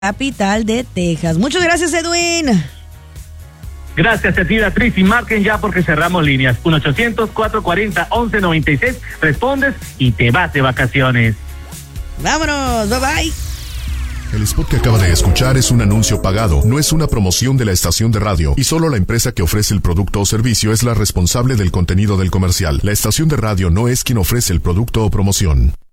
capital de Texas. Muchas gracias, Edwin. Gracias a ti, Beatriz, y marquen ya porque cerramos líneas. 1-800-440-1196. Respondes y te vas de vacaciones. Vámonos, bye bye. El spot que acaba de escuchar es un anuncio pagado, no es una promoción de la estación de radio, y solo la empresa que ofrece el producto o servicio es la responsable del contenido del comercial. La estación de radio no es quien ofrece el producto o promoción.